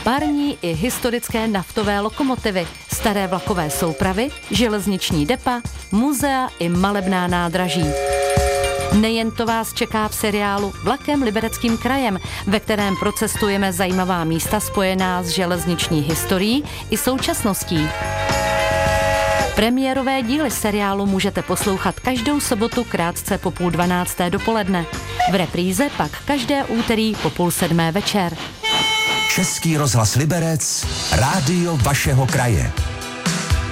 Parní i historické naftové lokomotivy, staré vlakové soupravy, železniční depa, muzea i malebná nádraží. Nejen to vás čeká v seriálu Vlakem Libereckým krajem, ve kterém procestujeme zajímavá místa spojená s železniční historií i současností. Premiérové díly seriálu můžete poslouchat každou sobotu krátce po 11:30 dopoledne. V repríze pak každé úterý po 6:30 večer. Český rozhlas Liberec, rádio vašeho kraje.